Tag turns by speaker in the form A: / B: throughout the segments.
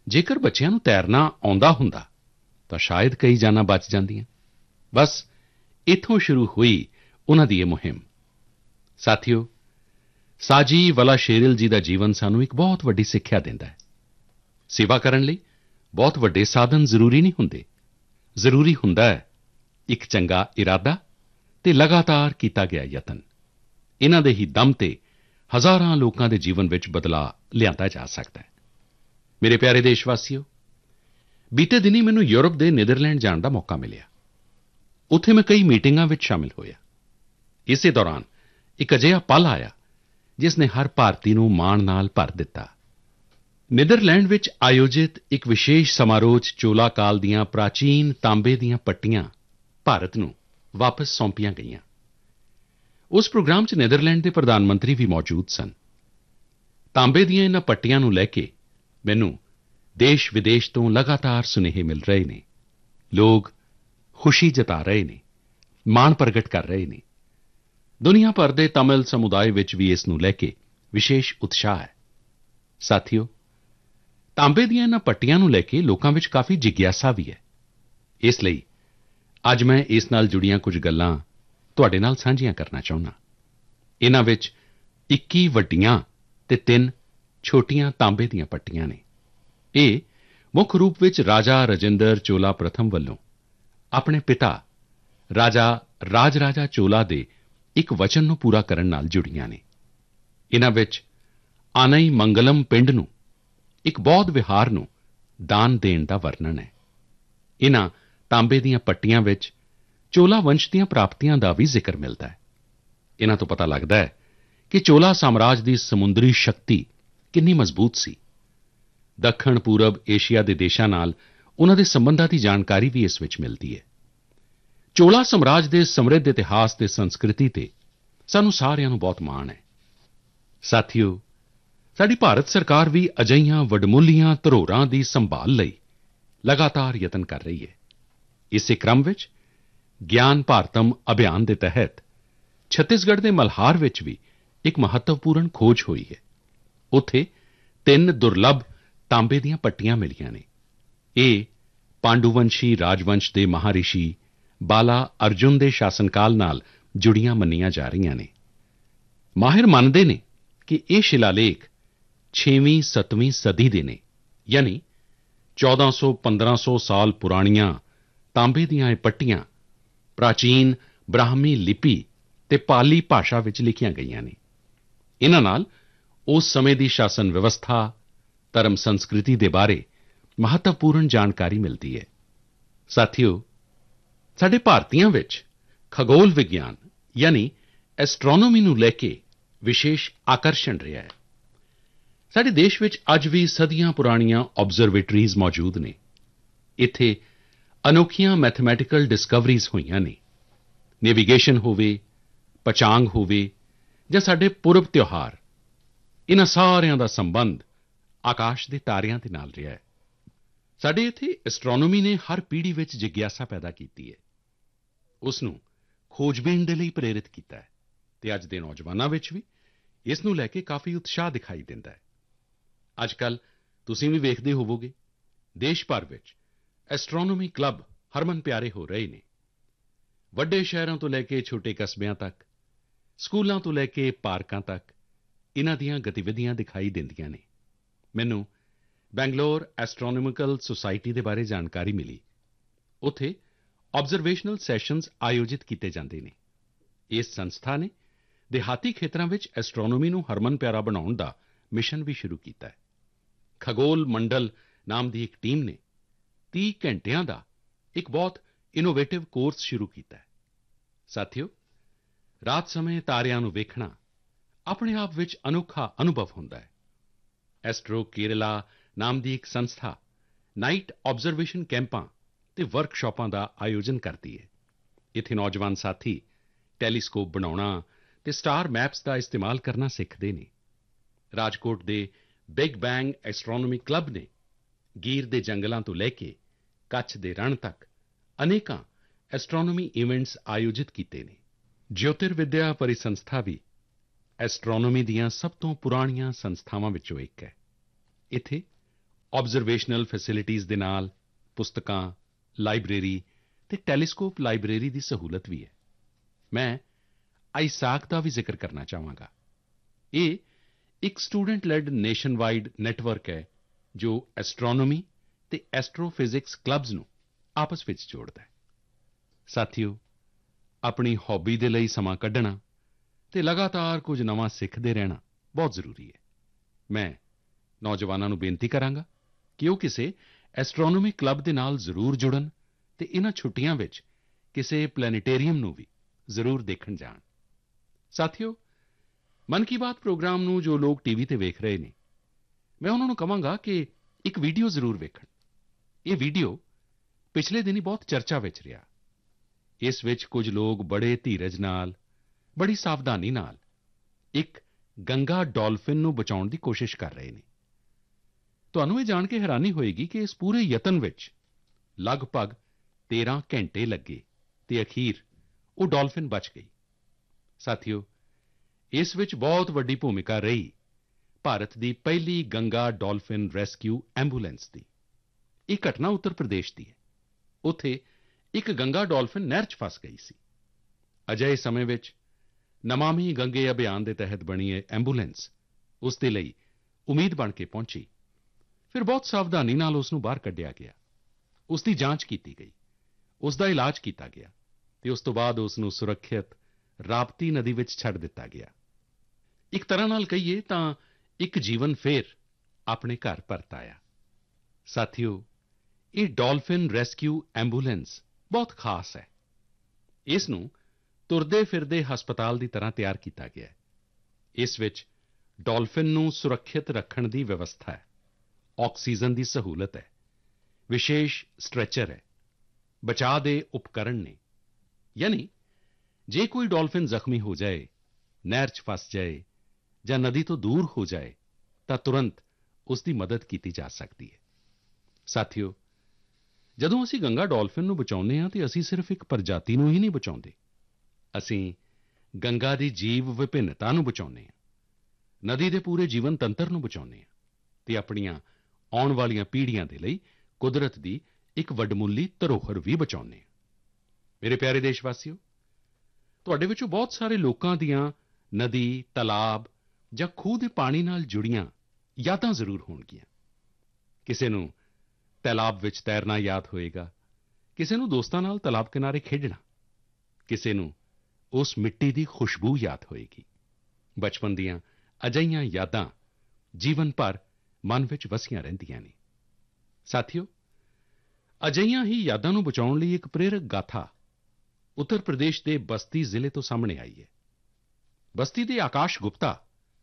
A: ਜੇਕਰ ਬੱਚਿਆਂ ਨੂੰ ਤੈਰਨਾ ਆਉਂਦਾ ਹੁੰਦਾ ਤਾਂ ਸ਼ਾਇਦ ਕਈ ਜਾਨਾਂ ਬਚ ਜਾਂਦੀਆਂ। ਬਸ ਇੱਥੋਂ ਸ਼ੁਰੂ ਹੋਈ ਉਨ੍ਹਾਂ ਦੀ ਇਹ ਮੁਹਿੰਮ। ਸਾਥੀਓ, ਸਾਜੀ ਵਲਾਸ਼ੇਰਿਲ ਜੀ ਦਾ ਜੀਵਨ ਸਾਨੂੰ ਇੱਕ ਬਹੁਤ ਵੱਡੀ ਸਿੱਖਿਆ ਦਿੰਦਾ ਹੈ। ਸੇਵਾ ਕਰਨ ਲਈ ਬਹੁਤ ਵੱਡੇ ਸਾਧਨ ਜ਼ਰੂਰੀ ਨਹੀਂ ਹੁੰਦੇ। ਜ਼ਰੂਰੀ ਹੁੰਦਾ ਹੈ ਇੱਕ ਚੰਗਾ ਇਰਾਦਾ ਅਤੇ ਲਗਾਤਾਰ ਕੀਤਾ ਗਿਆ ਯਤਨ। ਇਨ੍ਹਾਂ ਦੇ ਹੀ ਦਮ ਤੇ ਹਜ਼ਾਰਾਂ ਲੋਕਾਂ ਦੇ ਜੀਵਨ ਵਿੱਚ ਬਦਲਾਅ ਲਿਆਂਦਾ ਜਾ ਸਕਦਾ ਹੈ। ਮੇਰੇ ਪਿਆਰੇ ਦੇਸ਼ਵਾਸੀਓ, ਬੀਤੇ ਦਿਨੀਂ ਮੈਨੂੰ ਯੂਰਪ ਦੇ ਨੀਦਰਲੈਂਡ ਜਾਣ ਦਾ ਮੌਕਾ ਮਿਲਿਆ। ਉੱਥੇ ਮੈਂ ਕਈ ਮੀਟਿੰਗਾਂ ਵਿੱਚ ਸ਼ਾਮਿਲ ਹੋਇਆ। ਇਸੇ ਦੌਰਾਨ ਇੱਕ ਅਜਿਹਾ ਪਲ ਆਇਆ ਜਿਸ ਨੇ ਹਰ ਭਾਰਤੀ ਨੂੰ ਮਾਣ ਨਾਲ ਭਰ ਦਿੱਤਾ। ਨੀਦਰਲੈਂਡ ਵਿੱਚ ਆਯੋਜਿਤ ਇੱਕ ਵਿਸ਼ੇਸ਼ ਸਮਾਰੋਹ 'ਚ ਚੋਲਾ ਕਾਲ ਦੀਆਂ ਪ੍ਰਾਚੀਨ ਤਾਂਬੇ ਦੀਆਂ ਪੱਟੀਆਂ ਭਾਰਤ ਨੂੰ ਵਾਪਸ ਸੌਂਪੀਆਂ ਗਈਆਂ। ਉਸ ਪ੍ਰੋਗਰਾਮ 'ਚ ਨੀਦਰਲੈਂਡ ਦੇ ਪ੍ਰਧਾਨ ਮੰਤਰੀ ਵੀ ਮੌਜੂਦ ਸਨ। ਤਾਂਬੇ ਦੀਆਂ ਇਨ੍ਹਾਂ ਪੱਟੀਆਂ ਨੂੰ ਲੈ ਕੇ ਮੈਨੂੰ ਦੇਸ਼ਵਿਦੇਸ਼ ਤੋਂ ਲਗਾਤਾਰ ਸੁਨੇਹੇ ਮਿਲ ਰਹੇ ਹਨ। ਲੋਕ ਖੁਸ਼ੀ ਜਤਾ ਰਹੇ ਹਨ, ਮਾਣ ਪ੍ਰਗਟ ਕਰ ਰਹੇ ਹਨ। ਦੁਨੀਆ ਭਰ ਦੇ ਤਮਿਲ ਸਮੁਦਾਇ ਵਿੱਚ ਵੀ ਇਸ ਨੂੰ ਲੈ ਕੇ ਵਿਸ਼ੇਸ਼ ਉਤਸ਼ਾਹ ਹੈ। ਸਾਥੀਓ, ਤਾਂਬੇ ਦੀਆਂ ਇਨ੍ਹਾਂ ਪੱਟੀਆਂ ਨੂੰ ਲੈ ਕੇ ਲੋਕਾਂ ਵਿੱਚ ਕਾਫੀ ਜਿਗਿਆਸਾ ਵੀ ਹੈ। ਇਸ ਲਈ ਅੱਜ ਮੈਂ ਇਸ ਨਾਲ ਜੁੜੀਆਂ ਕੁਝ ਗੱਲਾਂ ਤੁਹਾਡੇ ਨਾਲ ਸਾਂਝੀਆਂ ਕਰਨਾ ਚਾਹੁੰਦਾ। ਇਨ੍ਹਾਂ ਵਿੱਚ 21 ਵੱਡੀਆਂ ਅਤੇ 3 ਛੋਟੀਆਂ ਤਾਂਬੇ ਦੀਆਂ ਪੱਟੀਆਂ ਹਨ। ਇਹ ਮੁੱਖ ਰੂਪ ਵਿੱਚ ਰਾਜਾ ਰਾਜੇਂਦਰ ਚੋਲਾ ਪ੍ਰਥਮ ਵੱਲੋਂ ਆਪਣੇ ਪਿਤਾ ਰਾਜਾ ਰਾਜਰਾਜਾ ਚੋਲਾ ਦੇ ਇੱਕ ਵਚਨ ਨੂੰ ਪੂਰਾ ਕਰਨ ਨਾਲ ਜੁੜੀਆਂ ਹਨ। ਇਨ੍ਹਾਂ ਵਿੱਚ ਆਨਈ ਮੰਗਲਮ ਪਿੰਡ ਨੂੰ ਇੱਕ ਬੌਧ ਵਿਹਾਰ ਨੂੰ ਦਾਨ ਦੇਣ ਦਾ ਵਰਣਨ ਹੈ। ਇਨ੍ਹਾਂ ਤਾਂਬੇ ਦੀਆਂ ਪੱਟੀਆਂ ਵਿੱਚ ਚੋਲਾ ਵੰਸ਼ ਦੀਆਂ ਪ੍ਰਾਪਤੀਆਂ ਦਾ ਵੀ ਜ਼ਿਕਰ ਮਿਲਦਾ ਹੈ। ਇਨ੍ਹਾਂ ਤੋਂ ਪਤਾ ਲੱਗਦਾ ਹੈ ਕਿ ਚੋਲਾ ਸਾਮਰਾਜ ਦੀ ਸਮੁੰਦਰੀ ਸ਼ਕਤੀ ਕਿੰਨੀ ਮਜ਼ਬੂਤ ਸੀ। ਦੱਖਣ ਪੂਰਬ ਏਸ਼ੀਆ ਦੇ ਦੇਸ਼ਾਂ ਨਾਲ ਉਨ੍ਹਾਂ ਦੇ ਸਬੰਧਾਂ ਦੀ ਜਾਣਕਾਰੀ ਵੀ ਇਸ ਵਿੱਚ ਮਿਲਦੀ ਹੈ। ਚੋਲਾ ਸਾਮਰਾਜ ਦੇ ਸਮ੍ਰਿੱਧ ਇਤਿਹਾਸ ਅਤੇ ਸੰਸਕ੍ਰਿਤੀ ਤੇ ਸਾਨੂੰ ਸਾਰਿਆਂ ਨੂੰ ਬਹੁਤ ਮਾਣ ਹੈ। ਸਾਥੀਓ, ਸਾਡੀ ਭਾਰਤ ਸਰਕਾਰ ਵੀ ਅਜਿਹੀਆਂ ਵਡਮੁੱਲੀਆਂ ਧਰੋਹਰਾਂ ਦੀ ਸੰਭਾਲ ਲਈ ਲਗਾਤਾਰ ਯਤਨ ਕਰ ਰਹੀ ਹੈ। ਇਸੇ ਕ੍ਰਮ ਵਿੱਚ ਗਿਆਨ ਭਾਰਤਮ ਅਭਿਆਨ ਦੇ ਤਹਿਤ ਛੱਤੀਸਗੜ੍ਹ ਦੇ ਮਲਹਾਰ ਵਿੱਚ ਵੀ ਇੱਕ ਮਹੱਤਵਪੂਰਨ ਖੋਜ ਹੋਈ ਹੈ। ਉੱਥੇ 3 ਦੁਰਲੱਭ ਤਾਂਬੇ ਦੀਆਂ ਪੱਟੀਆਂ ਮਿਲੀਆਂ ਹਨ। ਇਹ ਪਾਂਡੂਵੰਸ਼ੀ ਰਾਜਵੰਸ਼ ਦੇ ਮਹਾਰਿਸ਼ੀ ਬਾਲਾ ਅਰਜੁਨ ਦੇ ਸ਼ਾਸਨਕਾਲ ਨਾਲ ਜੁੜੀਆਂ ਮੰਨੀਆਂ ਜਾ ਰਹੀਆਂ ਹਨ। ਮਾਹਿਰ ਮੰਨਦੇ ਹਨ ਕਿ ਇਹ ਸ਼ਿਲਾਲੇਖ 6ਵੀਂ-7ਵੀਂ ਸਦੀ ਦੇ ਹਨ, ਯਾਨੀ 1400-1500 ਸਾਲ ਪੁਰਾਣੀਆਂ ਤਾਂਬੇ ਦੀਆਂ ਇਹ ਪੱਟੀਆਂ ਪ੍ਰਾਚੀਨ ਬ੍ਰਾਹਮੀ ਲਿਪੀ ਅਤੇ ਪਾਲੀ ਭਾਸ਼ਾ ਵਿੱਚ ਲਿਖੀਆਂ ਗਈਆਂ ਹਨ। ਇਨ੍ਹਾਂ ਨਾਲ ਉਸ ਸਮੇਂ ਦੀ ਸ਼ਾਸਨ ਵਿਵਸਥਾ, ਧਰਮ ਸੰਸਕ੍ਰਿਤੀ ਦੇ ਬਾਰੇ ਮਹੱਤਵਪੂਰਨ ਜਾਣਕਾਰੀ ਮਿਲਦੀ ਹੈ। ਸਾਥੀਓ, ਸਾਡੇ ਭਾਰਤੀਆਂ ਵਿੱਚ ਖਗੋਲ ਵਿਗਿਆਨ ਯਾਨੀ ਐਸਟ੍ਰੋਨੋਮੀ ਨੂੰ ਲੈ ਕੇ ਵਿਸ਼ੇਸ਼ ਆਕਰਸ਼ਣ ਰਿਹਾ ਹੈ। ਸਾਡੇ ਦੇਸ਼ ਵਿੱਚ ਅੱਜ ਵੀ ਸਦੀਆਂ ਪੁਰਾਣੀਆਂ ਆਬਜ਼ਰਵੇਟਰੀਜ਼ ਮੌਜੂਦ ਹਨ। ਇੱਥੇ ਅਨੋਖੀਆਂ ਮੈਥਮੈਟੀਕਲ ਡਿਸਕਵਰੀਜ਼ ਹੋਈਆਂ ਹਨ। ਨੈਵੀਗੇਸ਼ਨ ਹੋਵੇ, ਪਚਾਂਗ ਹੋਵੇ ਜਾਂ ਸਾਡੇ ਪੁਰਬ ਤਿਉਹਾਰ, ਇਨ੍ਹਾਂ ਸਾਰਿਆਂ ਦਾ ਸੰਬੰਧ ਆਕਾਸ਼ ਦੇ ਤਾਰਿਆਂ ਦੇ ਨਾਲ ਰਿਹਾ ਹੈ। ਸਾਡੇ ਇੱਥੇ ਐਸਟ੍ਰੋਨੋਮੀ ਨੇ ਹਰ ਪੀੜ੍ਹੀ ਵਿੱਚ ਜਿਗਿਆਸਾ ਪੈਦਾ ਕੀਤੀ ਹੈ, ਉਸ ਨੂੰ ਖੋਜਬੀਨ ਦੇ ਲਈ ਪ੍ਰੇਰਿਤ ਕੀਤਾ ਹੈ ਅਤੇ ਅੱਜ ਦੇ ਨੌਜਵਾਨਾਂ ਵਿੱਚ ਵੀ ਇਸ ਨੂੰ ਲੈ ਕੇ ਕਾਫੀ ਉਤਸ਼ਾਹ ਦਿਖਾਈ ਦਿੰਦਾ ਹੈ। ਅੱਜਕੱਲ੍ਹ ਤੁਸੀਂ ਵੀ ਵੇਖਦੇ ਹੋਵੋਗੇ, ਦੇਸ਼ ਭਰ ਵਿੱਚ ਐਸਟ੍ਰੋਨੋਮੀ ਕਲੱਬ ਹਰਮਨਪਿਆਰੇ ਹੋ ਰਹੇ ਹਨ। ਵੱਡੇ ਸ਼ਹਿਰਾਂ ਤੋਂ ਲੈ ਕੇ ਛੋਟੇ ਕਸਬਿਆਂ ਤੱਕ, ਸਕੂਲਾਂ ਤੋਂ ਲੈ ਕੇ ਪਾਰਕਾਂ ਤੱਕ ਇਨ੍ਹਾਂ ਦੀਆਂ ਗਤੀਵਿਧੀਆਂ ਦਿਖਾਈ ਦਿੰਦੀਆਂ ਹਨ। ਮੈਨੂੰ ਬੈਂਗਲੋਰ ਐਸਟ੍ਰੋਨੋਮਿਕਲ ਸੁਸਾਇਟੀ ਦੇ ਬਾਰੇ ਜਾਣਕਾਰੀ ਮਿਲੀ। ਉੱਥੇ ਆਬਜ਼ਰਵੇਸ਼ਨਲ ਸੈਸ਼ਨਜ਼ ਆਯੋਜਿਤ ਕੀਤੇ ਜਾਂਦੇ ਹਨ। ਇਸ ਸੰਸਥਾ ਨੇ ਦਿਹਾਤੀ ਖੇਤਰਾਂ ਵਿੱਚ ਐਸਟ੍ਰੋਨੋਮੀ ਨੂੰ ਹਰਮਨਪਿਆਰਾ ਬਣਾਉਣ ਦਾ ਮਿਸ਼ਨ ਵੀ ਸ਼ੁਰੂ ਕੀਤਾ ਹੈ। ਖਗੋਲ ਮੰਡਲ ਨਾਮ ਦੀ ਇੱਕ ਟੀਮ ਨੇ 30 ਘੰਟਿਆਂ ਦਾ ਇੱਕ ਬਹੁਤ ਇਨੋਵੇਟਿਵ ਕੋਰਸ ਸ਼ੁਰੂ ਕੀਤਾ ਹੈ। ਸਾਥੀਓ, ਰਾਤ ਸਮੇਂ ਤਾਰਿਆਂ ਨੂੰ ਵੇਖਣਾ ਆਪਣੇ ਆਪ ਵਿੱਚ ਅਨੋਖਾ ਅਨੁਭਵ ਹੁੰਦਾ ਹੈ। ਐਸਟ੍ਰੋ ਕੇਰਲਾ ਨਾਮ ਦੀ ਇੱਕ ਸੰਸਥਾ ਨਾਈਟ ਆਬਜ਼ਰਵੇਸ਼ਨ ਕੈਂਪਾਂ ਅਤੇ ਵਰਕਸ਼ਾਪਾਂ ਦਾ ਆਯੋਜਨ ਕਰਦੀ ਹੈ। ਇੱਥੇ ਨੌਜਵਾਨ ਸਾਥੀ ਟੈਲੀਸਕੋਪ ਬਣਾਉਣਾ ਅਤੇ ਸਟਾਰ ਮੈਪਸ ਦਾ ਇਸਤੇਮਾਲ ਕਰਨਾ ਸਿੱਖਦੇ ਹਨ। ਰਾਜਕੋਟ ਦੇ ਬਿਗ ਬੈਂਗ ਐਸਟ੍ਰੋਨੋਮੀ ਕਲੱਬ ਨੇ ਗੀਰ ਦੇ ਜੰਗਲਾਂ ਤੋਂ ਲੈ ਕੇ ਕੱਛ ਦੇ ਰਣ ਤੱਕ ਅਨੇਕਾਂ ਐਸਟ੍ਰੋਨੋਮੀ ਇਵੈਂਟਸ ਆਯੋਜਿਤ ਕੀਤੇ ਹਨ। ਜਯੋਤਿਰਵਿਦਿਆ ਪਰਿਸੰਸਥਾ ਵੀ ਐਸਟ੍ਰੋਨੋਮੀ ਦੀਆਂ ਸਭ ਤੋਂ ਪੁਰਾਣੀਆਂ ਸੰਸਥਾਵਾਂ ਵਿੱਚੋਂ ਇੱਕ ਹੈ। ਇੱਥੇ ਆਬਜ਼ਰਵੇਸ਼ਨਲ ਫੈਸਿਲਿਟੀਜ਼ ਦੇ ਨਾਲ ਪੁਸਤਕਾਂ ਲਾਇਬ੍ਰੇਰੀ ਅਤੇ ਟੈਲੀਸਕੋਪ ਲਾਇਬ੍ਰੇਰੀ ਦੀ ਸਹੂਲਤ ਵੀ ਹੈ। ਮੈਂ ਆਈਐਸਏਸਏ ਦਾ ਵੀ ਜ਼ਿਕਰ ਕਰਨਾ ਚਾਹਾਂਗਾ। ਇਹ ਇੱਕ student lead nation wide network ਹੈ ਜੋ ਐਸਟ੍ਰੋਨੋਮੀ ਅਤੇ ਐਸਟ੍ਰੋਫਿਜ਼ਿਕਸ ਕਲੱਬਜ਼ ਨੂੰ ਆਪਸ ਵਿੱਚ ਜੋੜਦਾ ਹੈ। ਸਾਥੀਓ, ਆਪਣੀ ਹੌਬੀ ਦੇ ਲਈ ਸਮਾਂ ਕੱਢਣਾ ਅਤੇ ਲਗਾਤਾਰ ਕੁਝ ਨਵਾਂ ਸਿੱਖਦੇ ਰਹਿਣਾ ਬਹੁਤ ਜ਼ਰੂਰੀ ਹੈ। ਮੈਂ ਨੌਜਵਾਨਾਂ ਨੂੰ ਬੇਨਤੀ ਕਰਾਂਗਾ ਕਿ ਉਹ ਕਿਸੇ ਐਸਟ੍ਰੋਨੋਮੀ ਕਲੱਬ ਦੇ ਨਾਲ ਜ਼ਰੂਰ ਜੁੜਨ ਅਤੇ ਇਨ੍ਹਾਂ ਛੁੱਟੀਆਂ ਵਿੱਚ ਕਿਸੇ ਪਲੈਨੇਟੇਰੀਅਮ ਨੂੰ ਵੀ ਜ਼ਰੂਰ ਦੇਖਣ ਜਾਣ। ਸਾਥੀਓ, ਮਨ ਕੀ ਬਾਤ ਪ੍ਰੋਗਰਾਮ ਨੂੰ ਜੋ ਲੋਕ ਟੀਵੀ ਤੇ ਵੇਖ ਰਹੇ ਨੇ, ਮੈਂ ਉਨ੍ਹਾਂ ਨੂੰ ਕਹਾਂਗਾ ਕਿ ਇੱਕ ਵੀਡੀਓ ਜ਼ਰੂਰ ਵੇਖਣ। ਇਹ ਵੀਡੀਓ ਪਿਛਲੇ ਦਿਨੀਂ ਬਹੁਤ ਚਰਚਾ ਵਿੱਚ ਰਿਹਾ। ਇਸ ਵਿੱਚ ਕੁਝ ਲੋਕ ਬੜੇ ਧੀਰਜ ਨਾਲ, ਬੜੀ ਸਾਵਧਾਨੀ ਨਾਲ ਇੱਕ ਗੰਗਾ ਡਾਲਫਿਨ ਨੂੰ ਬਚਾਉਣ ਦੀ ਕੋਸ਼ਿਸ਼ ਕਰ ਰਹੇ ਨੇ। ਤੁਹਾਨੂੰ ਇਹ ਜਾਣ ਕੇ ਹੈਰਾਨੀ ਹੋਵੇਗੀ ਕਿ ਇਸ ਪੂਰੇ ਯਤਨ ਵਿੱਚ ਲਗਭਗ 13 ਘੰਟੇ ਲੱਗੇ ਅਤੇ ਅਖੀਰ ਉਹ ਡਾਲਫਿਨ ਬਚ ਗਈ। ਸਾਥੀਓ, ਇਸ ਵਿੱਚ ਬਹੁਤ ਵੱਡੀ ਭੂਮਿਕਾ ਰਹੀ ਭਾਰਤ ਦੀ ਪਹਿਲੀ ਗੰਗਾ ਡਾਲਫਿਨ ਰੈਸਕਿਊ ਐਂਬੂਲੈਂਸ ਦੀ। ਇਹ ਘਟਨਾ ਉੱਤਰ ਪ੍ਰਦੇਸ਼ ਦੀ ਹੈ। ਉੱਥੇ ਇੱਕ ਗੰਗਾ ਡਾਲਫਿਨ ਨਹਿਰ 'ਚ ਫਸ ਗਈ ਸੀ। ਅਜਿਹੇ ਸਮੇਂ ਵਿੱਚ ਨਮਾਮਿ ਗੰਗੇ ਅਭਿਆਨ ਦੇ ਤਹਿਤ ਬਣੀ ਇਹ ਐਂਬੂਲੈਂਸ ਉਸ ਦੇ ਲਈ ਉਮੀਦ ਬਣ ਕੇ ਪਹੁੰਚੀ। ਫਿਰ ਬਹੁਤ ਸਾਵਧਾਨੀ ਨਾਲ ਉਸ ਨੂੰ ਬਾਹਰ ਕੱਢਿਆ ਗਿਆ, ਉਸ ਦੀ ਜਾਂਚ ਕੀਤੀ ਗਈ, ਉਸ ਦਾ ਇਲਾਜ ਕੀਤਾ ਗਿਆ ਅਤੇ ਉਸ ਤੋਂ ਬਾਅਦ ਉਸ ਨੂੰ ਸੁਰੱਖਿਅਤ ਰਾਪਤੀ ਨਦੀ ਵਿੱਚ ਛੱਡ ਦਿੱਤਾ ਗਿਆ। ਇੱਕ ਤਰ੍ਹਾਂ ਨਾਲ ਕਹੀਏ ਤਾਂ ਇੱਕ ਜੀਵਨ ਫਿਰ ਆਪਣੇ ਘਰ ਪਰਤ ਆਇਆ। ਸਾਥੀਓ, ਇਹ ਡਾਲਫਿਨ ਰੈਸਕਿਊ ਐਂਬੂਲੈਂਸ ਬਹੁਤ ਖਾਸ ਹੈ। ਇਸ ਨੂੰ ਤੁਰਦੇ-ਫਿਰਦੇ ਹਸਪਤਾਲ ਦੀ ਤਰ੍ਹਾਂ ਤਿਆਰ ਕੀਤਾ ਗਿਆ ਹੈ। ਇਸ ਵਿੱਚ ਡਾਲਫਿਨ ਨੂੰ ਸੁਰੱਖਿਅਤ ਰੱਖਣ ਦੀ ਵਿਵਸਥਾ ਹੈ, ਆਕਸੀਜਨ ਦੀ ਸਹੂਲਤ ਹੈ, ਵਿਸ਼ੇਸ਼ ਸਟ੍ਰੈਚਰ ਹੈ, ਬਚਾਅ ਦੇ ਉਪਕਰਣ ਨੇ। ਯਾਨੀ ਜੇ ਕੋਈ ਡਾਲਫਿਨ ਜ਼ਖਮੀ ਹੋ ਜਾਏ, ਨਹਿਰ 'ਚ ਫਸ ਜਾਏ ਜਾਂ ਨਦੀ ਤੋਂ ਦੂਰ ਹੋ ਜਾਏ ਤਾਂ ਤੁਰੰਤ ਉਸ ਦੀ ਮਦਦ ਕੀਤੀ ਜਾ ਸਕਦੀ ਹੈ। ਸਾਥੀਓ, ਜਦੋਂ ਅਸੀਂ ਗੰਗਾ ਡਾਲਫਿਨ ਨੂੰ ਬਚਾਉਂਦੇ ਹਾਂ ਤਾਂ ਅਸੀਂ ਸਿਰਫ਼ ਇੱਕ ਪ੍ਰਜਾਤੀ ਨੂੰ ਹੀ ਨਹੀਂ ਬਚਾਉਂਦੇ, ਅਸੀਂ ਗੰਗਾ ਦੀ ਜੀਵ ਵਿਭਿੰਨਤਾ ਨੂੰ ਬਚਾਉਂਦੇ ਹਾਂ, ਨਦੀ ਦੇ ਪੂਰੇ ਜੀਵਨ ਤੰਤਰ ਨੂੰ ਬਚਾਉਂਦੇ ਹਾਂ ਅਤੇ ਆਪਣੀਆਂ ਆਉਣ ਵਾਲੀਆਂ ਪੀੜ੍ਹੀਆਂ ਦੇ ਲਈ ਕੁਦਰਤ ਦੀ ਇੱਕ ਵੱਡਮੁੱਲੀ ਧਰੋਹਰ ਵੀ ਬਚਾਉਂਦੇ ਹਾਂ। ਮੇਰੇ ਪਿਆਰੇ ਦੇਸ਼ਵਾਸੀਓ, ਤੁਹਾਡੇ ਵਿੱਚੋਂ ਬਹੁਤ ਸਾਰੇ ਲੋਕਾਂ ਦੀਆਂ ਨਦੀ, ਤਲਾਬ ਜਾਂ ਖੂਹ ਦੇ ਪਾਣੀ ਨਾਲ ਜੁੜੀਆਂ ਯਾਦਾਂ ਜ਼ਰੂਰ ਹੋਣਗੀਆਂ। ਕਿਸੇ ਨੂੰ ਤਲਾਬ ਵਿੱਚ ਤੈਰਨਾ ਯਾਦ ਹੋਵੇਗਾ, ਕਿਸੇ ਨੂੰ ਦੋਸਤਾਂ ਨਾਲ ਤਲਾਬ ਕਿਨਾਰੇ ਖੇਡਣਾ, ਕਿਸੇ ਨੂੰ ਉਸ ਮਿੱਟੀ ਦੀ ਖੁਸ਼ਬੂ ਯਾਦ ਹੋਵੇਗੀ। ਬਚਪਨ ਦੀਆਂ ਅਜਿਹੀਆਂ ਯਾਦਾਂ ਜੀਵਨ ਭਰ ਮਨ ਵਿੱਚ ਵਸੀਆਂ ਰਹਿੰਦੀਆਂ ਨੇ। ਸਾਥੀਓ, ਅਜਿਹੀਆਂ ਹੀ ਯਾਦਾਂ ਨੂੰ ਬਚਾਉਣ ਲਈ ਇੱਕ ਪ੍ਰੇਰਕ ਗਾਥਾ ਉੱਤਰ ਪ੍ਰਦੇਸ਼ ਦੇ ਬਸਤੀ ਜ਼ਿਲ੍ਹੇ ਤੋਂ ਸਾਹਮਣੇ ਆਈ ਹੈ। ਬਸਤੀ ਦੇ ਆਕਾਸ਼ ਗੁਪਤਾ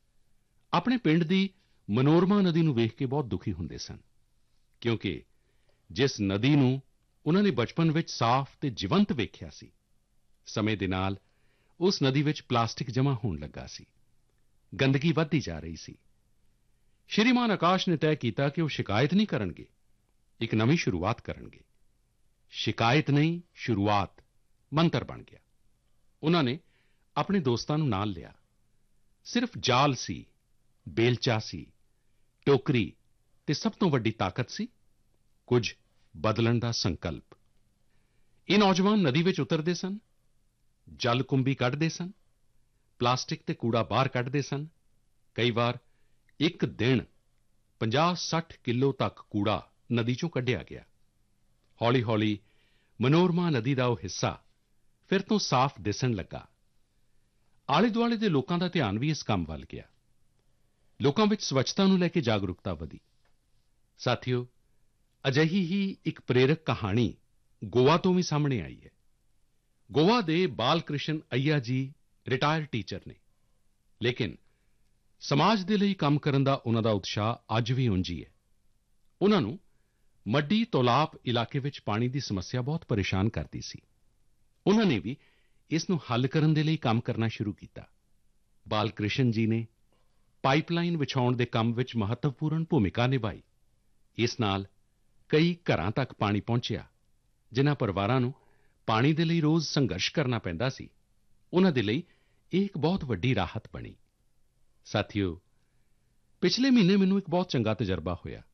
A: ਆਪਣੇ ਪਿੰਡ ਦੀ ਮਨੋਰਮਾ ਨਦੀ ਨੂੰ ਵੇਖ ਕੇ ਬਹੁਤ ਦੁਖੀ ਹੁੰਦੇ ਸਨ, ਕਿਉਂਕਿ ਜਿਸ ਨਦੀ ਨੂੰ ਉਨ੍ਹਾਂ ਨੇ ਬਚਪਨ ਵਿੱਚ ਸਾਫ਼ ਅਤੇ ਜੀਵੰਤ ਵੇਖਿਆ ਸੀ, ਸਮੇਂ ਦੇ ਨਾਲ ਉਸ ਨਦੀ ਵਿੱਚ ਪਲਾਸਟਿਕ ਜਮ੍ਹਾਂ ਹੋਣ ਲੱਗਾ ਸੀ, ਗੰਦਗੀ ਵੱਧਦੀ ਜਾ ਰਹੀ ਸੀ। ਸ਼੍ਰੀਮਾਨ ਆਕਾਸ਼ ਨੇ ਤੈਅ ਕੀਤਾ ਕਿ ਉਹ ਸ਼ਿਕਾਇਤ ਨਹੀਂ ਕਰਨਗੇ, ਇੱਕ ਨਵੀਂ ਸ਼ੁਰੂਆਤ ਕਰਨਗੇ। ਸ਼ਿਕਾਇਤ ਨਹੀਂ, ਸ਼ੁਰੂਆਤ ਮੰਤਰ ਬਣ ਗਿਆ। ਉਨ੍ਹਾਂ ਨੇ ਆਪਣੇ ਦੋਸਤਾਂ ਨੂੰ ਨਾਲ ਲਿਆ। ਸਿਰਫ਼ ਜਾਲ ਸੀ, ਬੇਲਚਾ ਸੀ, ਟੋਕਰੀ ਅਤੇ ਸਭ ਤੋਂ ਵੱਡੀ ਤਾਕਤ ਸੀ ਕੁਝ ਬਦਲਣ ਦਾ ਸੰਕਲਪ। ਇਹ ਨੌਜਵਾਨ ਨਦੀ ਵਿੱਚ ਉਤਰਦੇ ਸਨ, ਜਲ ਕੁੰਭੀ ਕੱਢਦੇ ਸਨ, ਪਲਾਸਟਿਕ ਅਤੇ ਕੂੜਾ ਬਾਹਰ ਕੱਢਦੇ ਸਨ। ਕਈ ਵਾਰ ਇੱਕ ਦਿਨ 50-60 ਕਿਲੋ ਤੱਕ ਕੂੜਾ ਨਦੀ 'ਚੋਂ ਕੱਢਿਆ ਗਿਆ। ਹੌਲੀ-ਹੌਲੀ ਮਨੋਰਮਾ ਨਦੀ ਦਾ ਉਹ ਹਿੱਸਾ ਫਿਰ ਤੋਂ ਸਾਫ਼ ਦਿਸਣ ਲੱਗਾ। ਆਲੇ-ਦੁਆਲੇ ਦੇ ਲੋਕਾਂ ਦਾ ਧਿਆਨ ਵੀ ਇਸ ਕੰਮ ਵੱਲ ਗਿਆ। ਲੋਕਾਂ ਵਿੱਚ ਸਵੱਛਤਾ ਨੂੰ ਲੈ ਕੇ ਜਾਗਰੂਕਤਾ ਵਧੀ। ਸਾਥੀਓ, ਅਜਿਹੀ ਹੀ ਇੱਕ ਪ੍ਰੇਰਕ ਕਹਾਣੀ ਗੋਆ ਤੋਂ ਵੀ ਸਾਹਮਣੇ ਆਈ ਹੈ। ਗੋਆ ਦੇ ਬਾਲ ਕ੍ਰਿਸ਼ਨ ਅਯ੍ਇਆ ਜੀ ਰਿਟਾਇਰਡ ਟੀਚਰ ਨੇ, ਲੇਕਿਨ ਸਮਾਜ ਦੇ ਲਈ ਕੰਮ ਕਰਨ ਦਾ ਉਨ੍ਹਾਂ ਦਾ ਉਤਸ਼ਾਹ ਅੱਜ ਵੀ ਉਂਝ ਹੀ ਹੈ। ਉਨ੍ਹਾਂ ਨੂੰ ਮੱਡੀ ਤੌਲਾਬ ਇਲਾਕੇ ਵਿੱਚ ਪਾਣੀ ਦੀ ਸਮੱਸਿਆ ਬਹੁਤ ਪਰੇਸ਼ਾਨ ਕਰਦੀ ਸੀ। ਉਨ੍ਹਾਂ ਨੇ ਵੀ ਇਸ ਨੂੰ ਹੱਲ ਕਰਨ ਦੇ ਲਈ ਕੰਮ ਕਰਨਾ ਸ਼ੁਰੂ ਕੀਤਾ। ਬਾਲ ਕ੍ਰਿਸ਼ਨ ਜੀ ਨੇ ਪਾਈਪਲਾਈਨ ਵਿਛਾਉਣ ਦੇ ਕੰਮ ਵਿੱਚ ਮਹੱਤਵਪੂਰਨ ਭੂਮਿਕਾ ਨਿਭਾਈ। ਇਸ ਨਾਲ ਕਈ ਘਰਾਂ ਤੱਕ ਪਾਣੀ ਪਹੁੰਚਿਆ। ਜਿਨ੍ਹਾਂ ਪਰਿਵਾਰਾਂ ਨੂੰ ਪਾਣੀ ਦੇ ਲਈ ਰੋਜ਼ ਸੰਘਰਸ਼ ਕਰਨਾ ਪੈਂਦਾ ਸੀ, ਉਨ੍ਹਾਂ ਦੇ ਲਈ ਇਹ ਇੱਕ ਬਹੁਤ ਵੱਡੀ ਰਾਹਤ ਬਣੀ। ਸਾਥੀਓ, ਪਿਛਲੇ ਮਹੀਨੇ ਮੈਨੂੰ ਇੱਕ ਬਹੁਤ ਚੰਗਾ ਤਜਰਬਾ ਹੋਇਆ।